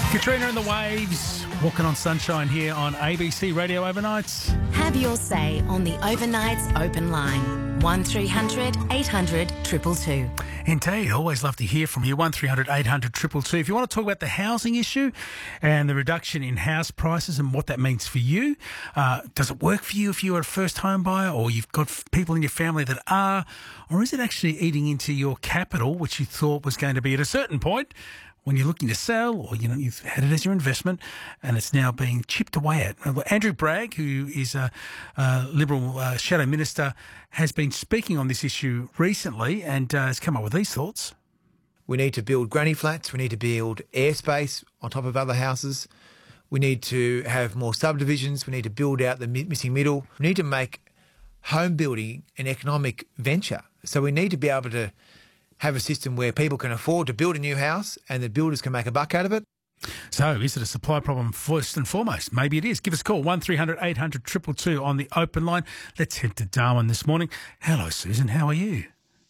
Katrina and the Waves, walking on sunshine here on ABC Radio Overnights. Have your say on the Overnights open line. 1300 800 222. Indeed, always love to hear from you. 1300 800 222. If you want to talk about the housing issue and the reduction in house prices and what that means for you, does it work for you if you're a first home buyer or you've got people in your family that are, or is it actually eating into your capital, which you thought was going to be at a certain point when you're looking to sell, or you've had it as your investment and it's now being chipped away at? Andrew Bragg, who is a Liberal shadow minister, has been speaking on this issue recently and has come up with these thoughts. We need to build granny flats. We need to build airspace on top of other houses. We need to have more subdivisions. We need to build out the missing middle. We need to make home building an economic venture. So we need to be able to have a system where people can afford to build a new house and the builders can make a buck out of it. So is it a supply problem first and foremost? Maybe it is. Give us a call, 1300 800 222 on the open line. Let's head to Darwin this morning. Hello, Susan. How are you?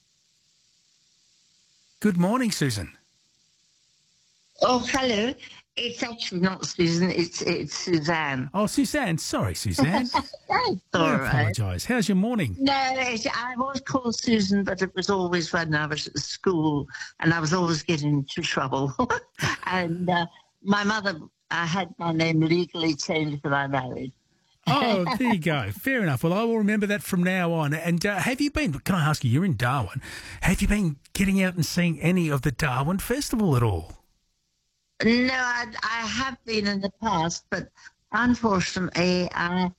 Good morning, Susan. Oh, hello. It's actually not Susan, it's Suzanne. Oh, Suzanne. Sorry, Suzanne. That's I all right. apologise. How's your morning? No, I was called Susan, but it was always when I was at school and I was always getting into trouble. And my mother, I had my name legally changed when I married. Oh, there you go. Fair enough. Well, I will remember that from now on. And have you been, can I ask you, you're in Darwin, have you been getting out and seeing any of the Darwin Festival at all? No, I have been in the past, but unfortunately,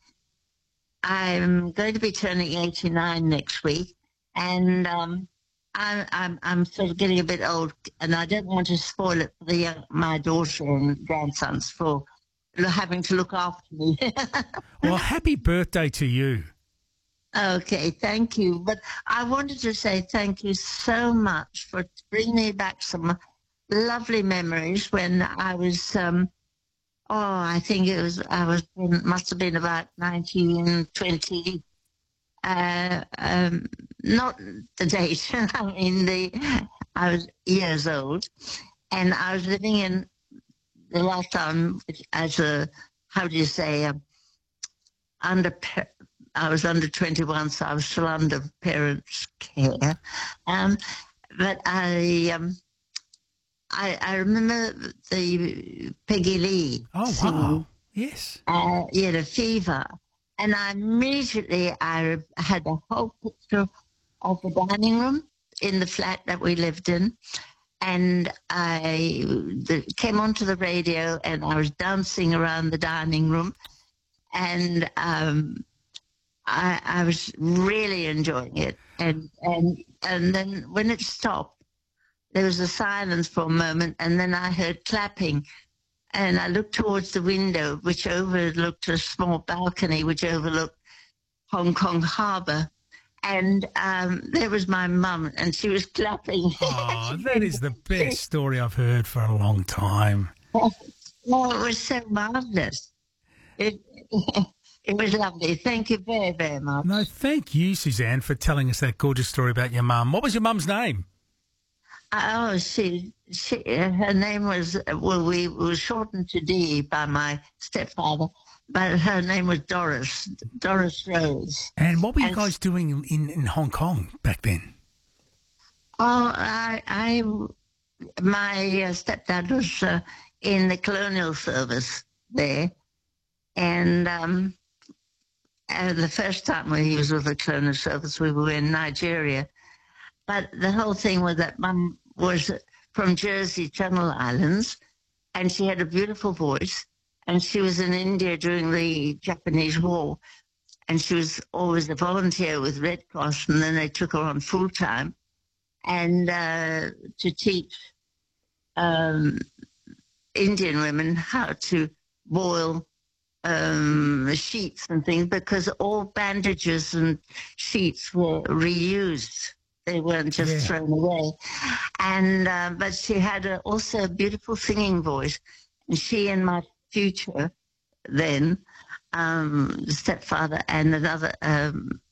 I'm going to be turning 89 next week, and I'm sort of getting a bit old, and I don't want to spoil it for my daughter and grandsons for having to look after me. Well, happy birthday to you. Okay, thank you. But I wanted to say thank you so much for bringing me back some lovely memories when I was, I think must have been about 1920, not the date, I mean, I was years old, and I was living in the last time as I was under 21, so I was still under parents' care, but I remember the Peggy Lee. Oh, singing, wow. Yes. The Fever. And I had a whole picture of the dining room in the flat that we lived in. And I came onto the radio and I was dancing around the dining room. And I was really enjoying it. And then when it stopped, there was a silence for a moment, and then I heard clapping. And I looked towards the window, which overlooked a small balcony, which overlooked Hong Kong Harbour. And there was my mum, and she was clapping. Oh, that is the best story I've heard for a long time. Oh, it was so marvellous. It was lovely. Thank you very, very much. No, thank you, Suzanne, for telling us that gorgeous story about your mum. What was your mum's name? Oh, her name was, we were shortened to Dee by my stepfather, but her name was Doris Rose. And what were you guys doing in Hong Kong back then? Oh, my stepdad was in the colonial service there, and the first time he was with the colonial service, we were in Nigeria. But the whole thing was that Mum was from Jersey, Channel Islands, and she had a beautiful voice, and she was in India during the Japanese War, and she was always a volunteer with Red Cross, and then they took her on full-time, and to teach Indian women how to boil sheets and things, because all bandages and sheets were reused. They weren't just thrown away. And but she had also a beautiful singing voice. And she and my future then, stepfather and another